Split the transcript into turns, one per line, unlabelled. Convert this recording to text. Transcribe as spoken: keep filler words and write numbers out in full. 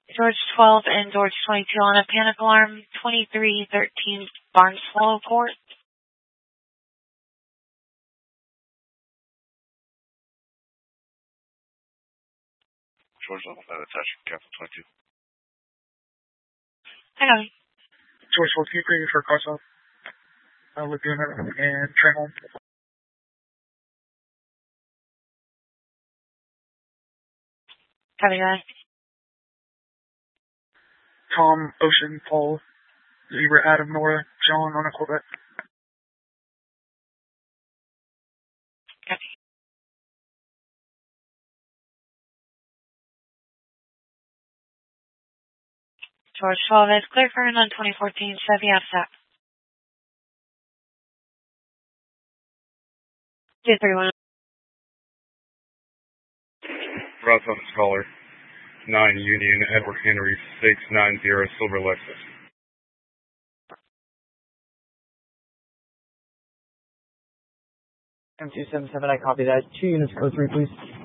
George twelve and George twenty-two on a panic alarm, twenty-three thirteen Barnswallow Court.
George level five attachment, Captain twenty-two.
I got it.
George twelve, can you preview for Carson? Uh, Laguna and train home.
Copy that.
Tom, Ocean, Paul, Zebra, Adam, Nora, John on a Corvette.
Copy. George twelve is clear for on twenty fourteen Chevy F S A P. two three one.
Route seven Scholar, nine Union, Edward Henry, six nine zero Silver Lexus.
M two seven seven, I copy that. Two units, code three, please.